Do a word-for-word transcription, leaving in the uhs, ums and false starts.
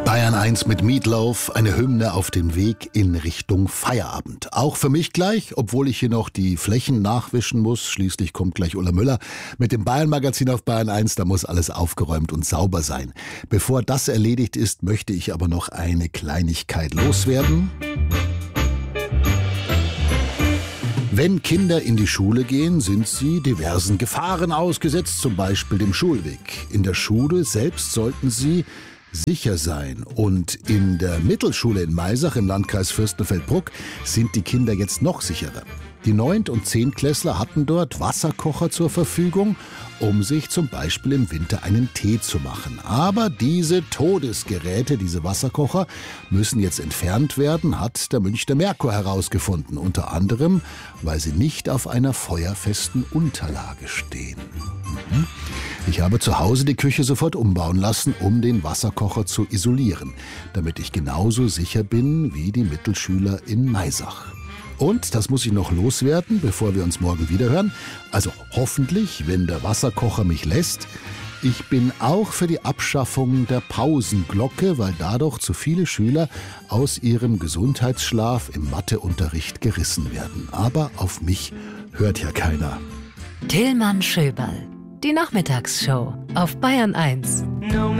Bayern eins mit Meatloaf, eine Hymne auf den Weg in Richtung Feierabend. Auch für mich gleich, obwohl ich hier noch die Flächen nachwischen muss. Schließlich kommt gleich Ulla Müller mit dem Bayern-Magazin auf Bayern eins. Da muss alles aufgeräumt und sauber sein. Bevor das erledigt ist, möchte ich aber noch eine Kleinigkeit loswerden. Wenn Kinder in die Schule gehen, sind sie diversen Gefahren ausgesetzt, zum Beispiel dem Schulweg. In der Schule selbst sollten sie sicher sein. Und in der Mittelschule in Maisach im Landkreis Fürstenfeldbruck sind die Kinder jetzt noch sicherer. Die Neunt- und Zehntklässler hatten dort Wasserkocher zur Verfügung, um sich zum Beispiel im Winter einen Tee zu machen. Aber diese Todesgeräte, diese Wasserkocher, müssen jetzt entfernt werden, hat der Münchner Merkur herausgefunden. Unter anderem, weil sie nicht auf einer feuerfesten Unterlage stehen. Mhm. Ich habe zu Hause die Küche sofort umbauen lassen, um den Wasserkocher zu isolieren, damit ich genauso sicher bin wie die Mittelschüler in Maisach. Und, das muss ich noch loswerden, bevor wir uns morgen wiederhören, also hoffentlich, wenn der Wasserkocher mich lässt, ich bin auch für die Abschaffung der Pausenglocke, weil dadurch zu viele Schüler aus ihrem Gesundheitsschlaf im Matheunterricht gerissen werden. Aber auf mich hört ja keiner. Tillmann Schöberl, die Nachmittagsshow auf Bayern eins. No